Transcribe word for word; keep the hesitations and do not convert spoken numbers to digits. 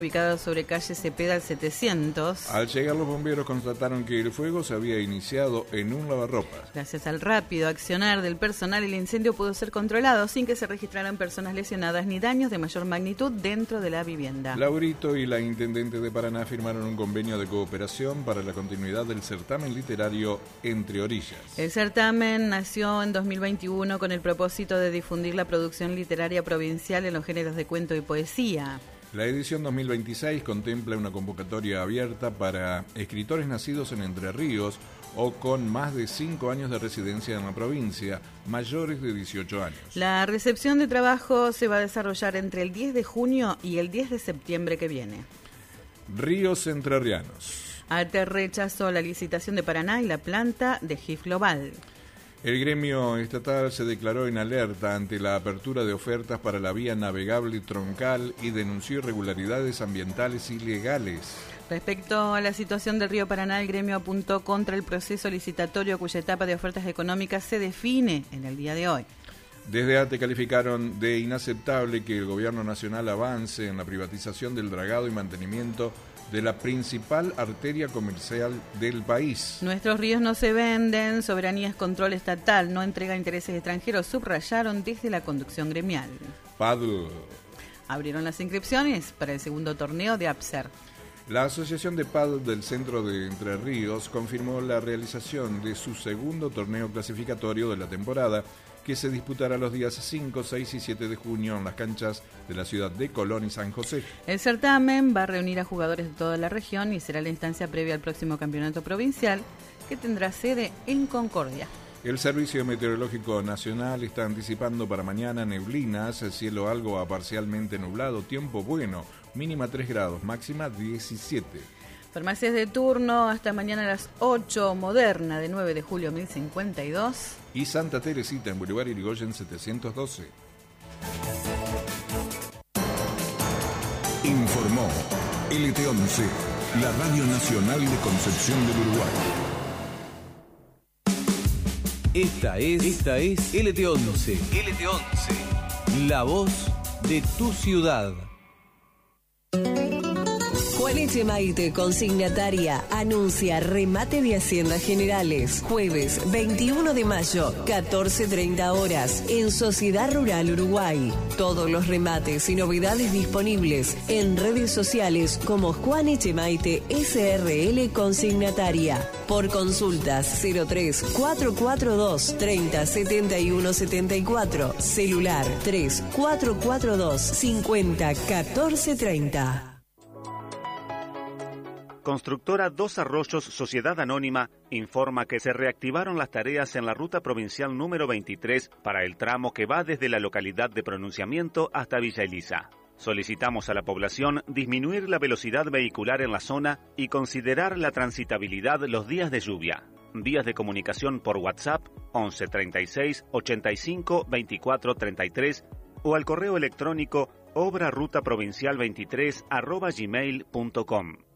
ubicado sobre calle Cepeda al setecientos. Al llegar los bomberos constataron que el fuego se había iniciado en un lavarropas. Gracias al rápido accionar del personal, el incendio pudo ser controlado sin que se registraran personas lesionadas ni daños de mayor magnitud dentro de la vivienda. Laurito y la intendente de Paraná firmaron un convenio de cooperación para la continuidad del certamen literario Entre Orillas. El certamen nació en dos mil veintiuno con el propósito de difundir la producción literaria provincial en los géneros de cuento y poesía. La edición dos mil veintiséis contempla una convocatoria abierta para escritores nacidos en Entre Ríos o con más de cinco años de residencia en la provincia, mayores de dieciocho años. La recepción de trabajo se va a desarrollar entre el diez de junio y el diez de septiembre que viene. Ríos Entrerrianos. ATE rechazó la licitación de Paraná y la planta de G I F Global. El gremio estatal se declaró en alerta ante la apertura de ofertas para la vía navegable troncal y denunció irregularidades ambientales ilegales. Respecto a la situación del río Paraná, el gremio apuntó contra el proceso licitatorio cuya etapa de ofertas económicas se define en el día de hoy. Desde ATE calificaron de inaceptable que el gobierno nacional avance en la privatización del dragado y mantenimiento de la principal arteria comercial del país. Nuestros ríos no se venden, soberanía es control estatal, no entrega intereses extranjeros, subrayaron desde la conducción gremial. Paddle. Abrieron las inscripciones para el segundo torneo de APSER. La Asociación de Paddle del Centro de Entre Ríos confirmó la realización de su segundo torneo clasificatorio de la temporada, que se disputará los días cinco, seis y siete de junio en las canchas de la ciudad de Colón y San José. El certamen va a reunir a jugadores de toda la región y será la instancia previa al próximo campeonato provincial, que tendrá sede en Concordia. El Servicio Meteorológico Nacional está anticipando para mañana neblinas, cielo algo a parcialmente nublado, tiempo bueno, mínima tres grados, máxima diecisiete. Farmacias de turno hasta mañana a las ocho, Moderna de nueve de julio mil cincuenta y dos. Y Santa Teresita en Boulevard Irigoyen setecientos doce. Informó L T once, la Radio Nacional de Concepción del Uruguay. Esta es, esta es L T once. L T once. La voz de tu ciudad. Juan Echemaite, consignataria, anuncia remate de Haciendas Generales. Jueves veintiuno de mayo, catorce treinta horas, en Sociedad Rural Uruguay. Todos los remates y novedades disponibles en redes sociales como Juan Echemaite S R L Consignataria. Por consultas cero tres cuatro cuatro dos treinta setenta y uno setenta y cuatro. Celular tres cuatro cuatro dos cincuenta catorce treinta. Constructora Dos Arroyos Sociedad Anónima informa que se reactivaron las tareas en la ruta provincial número veintitrés para el tramo que va desde la localidad de Pronunciamiento hasta Villa Elisa. Solicitamos a la población disminuir la velocidad vehicular en la zona y considerar la transitabilidad los días de lluvia. Vías de comunicación por WhatsApp once treinta y seis ochenta y cinco veinticuatro treinta y tres o al correo electrónico obra ruta provincial veintitrés arroba gmail punto com.